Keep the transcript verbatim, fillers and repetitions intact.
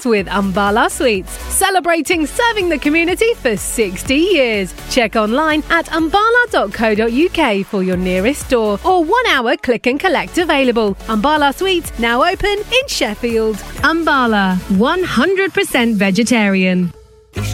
Christmas with Umbala Sweets, celebrating serving the community for sixty years. Check online at umbala dot co dot uk for your nearest store or one hour click and collect available. Umbala Sweets now open in Sheffield. Umbala, one hundred percent vegetarian.